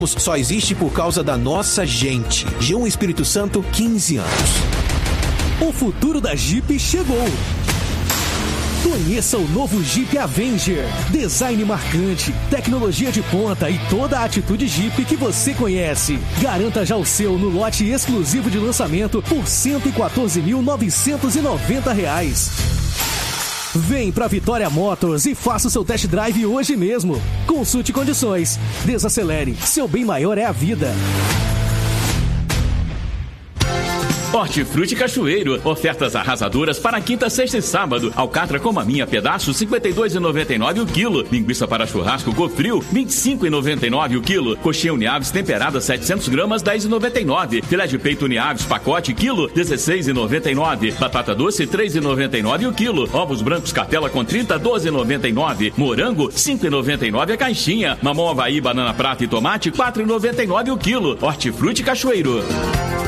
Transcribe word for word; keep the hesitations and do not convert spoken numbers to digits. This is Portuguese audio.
só existe por causa da nossa gente. G um Espírito Santo, quinze anos. O futuro da Jeep chegou. Conheça o novo Jeep Avenger. Design marcante, tecnologia de ponta e toda a atitude Jeep que você conhece. Garanta já o seu no lote exclusivo de lançamento por cento e quatorze mil novecentos e noventa reais. Vem pra Vitória Motors e faça o seu test drive hoje mesmo. Consulte condições. Desacelere. Seu bem maior é a vida. Hortifruti Cachoeiro, ofertas arrasadoras para quinta, sexta e sábado. Alcatra com maminha pedaço, cinquenta e dois reais e noventa e nove centavos o quilo. Linguiça para churrasco Cofril, vinte e cinco reais e noventa e nove centavos o quilo. Coxinha Uniaves temperada setecentos gramas, dez reais e noventa e nove centavos. Filé de peito Uniaves pacote quilo, dezesseis reais e noventa e nove centavos. Batata doce, três reais e noventa e nove centavos o quilo. Ovos brancos Cartela com trinta, doze reais e noventa e nove centavos. Morango, cinco reais e noventa e nove centavos a caixinha. Mamão Havaí, banana prata e tomate, quatro reais e noventa e nove centavos o quilo. Hortifruti Cachoeiro.